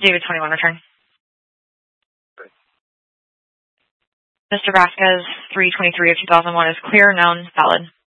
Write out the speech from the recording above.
David 21 return. Great. Mr. Vasquez, 323 of 2001 is clear, known, valid.